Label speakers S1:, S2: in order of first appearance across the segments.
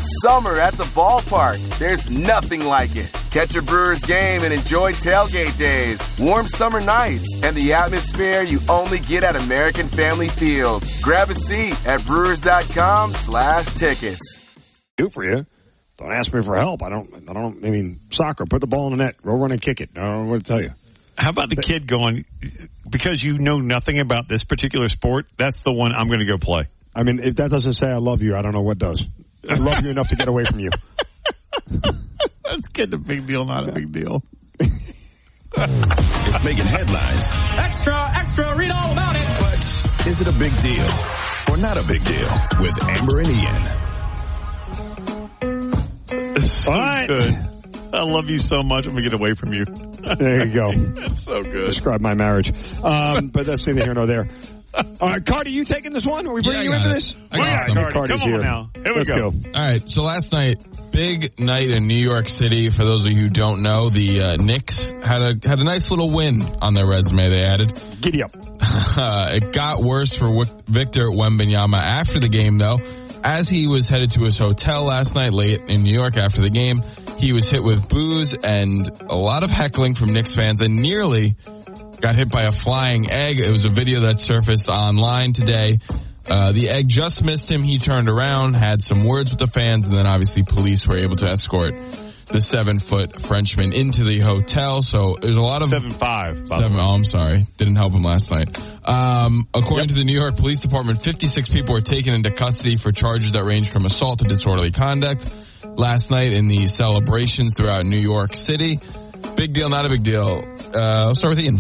S1: Summer at the ballpark. There's nothing like it. Catch a Brewers game and enjoy tailgate days, warm summer nights, and the atmosphere you only get at American Family Field. Grab a seat at brewers.com/tickets.
S2: Do for you. Don't ask me for help. I mean, soccer, put the ball in the net, go run and kick it. I don't know what to tell you.
S3: How about the kid going, because you know nothing about this particular sport, that's the one I'm going to go play.
S2: I mean, if that doesn't say I love you, I don't know what does. I love you enough to get away from you.
S3: Let's get the big deal, not a big deal.
S4: It's making headlines.
S5: Extra, read all about it.
S4: But is it a big deal or not a big deal with Amber and Ian?
S3: So good. I love you so much. I'm going to get away from you.
S2: There you go.
S3: That's so good.
S2: Describe my marriage. But that's neither here nor there. All right, Cardi, you taking this one? Are we bringing you into this?
S3: Cardi, come on now. Here we go.
S6: All right, so last night, big night in New York City. For those of you who don't know, the Knicks had a nice little win on their resume they added.
S2: Giddy up.
S6: It got worse for Victor Wembanyama after the game, though. As he was headed to his hotel last night late in New York after the game, he was hit with boos and a lot of heckling from Knicks fans and nearly got hit by a flying egg. It was a video that surfaced online today. The egg just missed him. He turned around, had some words with the fans, and then obviously police were able to escort the 7-foot Frenchman into the hotel. So there's a lot of
S3: 7'5".
S6: I'm sorry. Didn't help him last night. According to the New York Police Department, 56 people were taken into custody for charges that range from assault to disorderly conduct last night in the celebrations throughout New York City. Big deal, not a big deal. I'll start with Ian.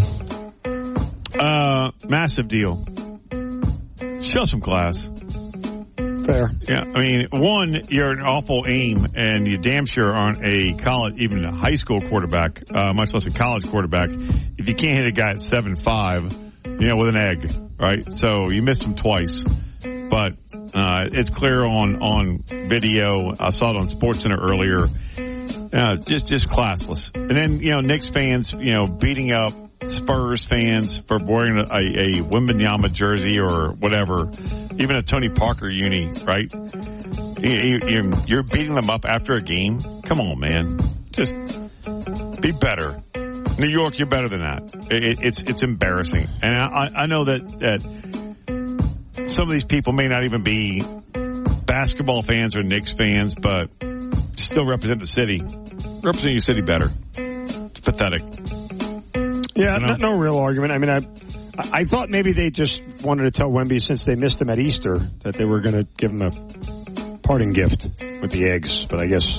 S3: Massive deal. Show some class.
S2: Fair.
S3: Yeah, I mean, one, you're an awful aim, and you damn sure aren't a college, even a high school quarterback, much less a college quarterback, if you can't hit a guy at 7'5", with an egg, right? So you missed him twice. But it's clear on video. I saw it on SportsCenter earlier. Just classless. And then, Knicks fans, beating up Spurs fans for wearing a Wembanyama jersey or whatever, even a Tony Parker uni, right? You're beating them up after a game? Come on, man. Just be better. New York, you're better than that. It's embarrassing. And I know that some of these people may not even be basketball fans or Knicks fans, but still represent the city. Represent your city better. It's pathetic.
S2: Yeah, no real argument. I mean, I thought maybe they just wanted to tell Wemby, since they missed him at Easter, that they were going to give him a parting gift with the eggs. But I guess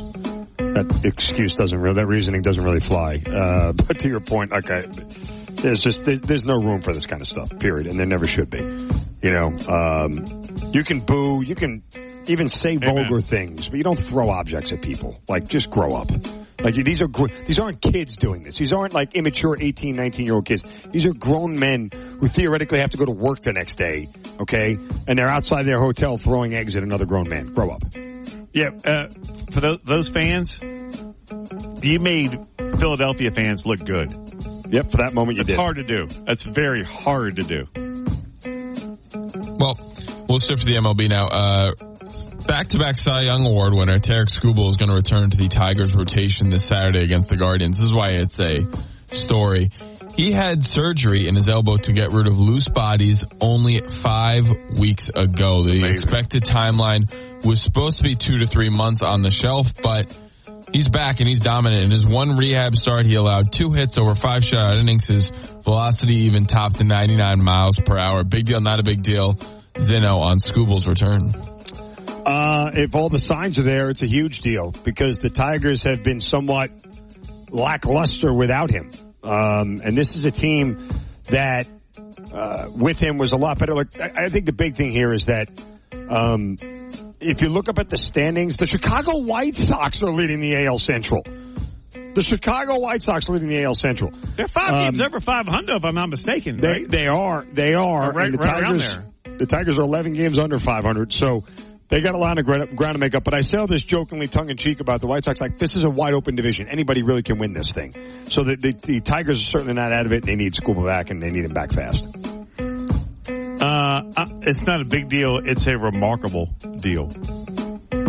S2: that reasoning doesn't really fly. But to your point, okay, there's no room for this kind of stuff, period. And there never should be. You can boo, you can even say vulgar things, but you don't throw objects at people. Like, just grow up. Like, these aren't kids doing this. These aren't like immature 18, 19-year-old kids. These are grown men who theoretically have to go to work the next day, okay? And they're outside their hotel throwing eggs at another grown man. Grow up.
S3: Yeah, for those fans, you made Philadelphia fans look good.
S2: Yep, for that moment you did.
S3: It's hard to do. That's very hard to do.
S6: Well, we'll shift to the MLB now. Back-to-back Cy Young Award winner Tarik Skubal is going to return to the Tigers rotation this Saturday against the Guardians. This is why it's a story. He had surgery in his elbow to get rid of loose bodies only 5 weeks ago. The expected timeline was supposed to be 2 to 3 months on the shelf, but he's back and he's dominant. In his one rehab start, he allowed 2 hits over 5 shutout innings. His velocity even topped the 99 miles per hour. Big deal, not a big deal. Zeno on Skubal's return.
S2: If all the signs are there, it's a huge deal because the Tigers have been somewhat lackluster without him. And this is a team that with him was a lot better. Like, I think the big thing here is that if you look up at the standings, the Chicago White Sox are leading the AL Central. The Chicago White Sox are leading the AL Central.
S3: They're 5 games over 500, if I'm not mistaken.
S2: Right? They are.
S3: Right,
S2: and the
S3: right
S2: Tigers,
S3: around there.
S2: The Tigers are 11 games under 500, so they got a lot of ground to make up. But I say all this jokingly, tongue-in-cheek about the White Sox. Like, this is a wide-open division. Anybody really can win this thing. So the Tigers are certainly not out of it. They need Skubal back, and they need him back fast.
S3: It's not a big deal. It's a remarkable deal.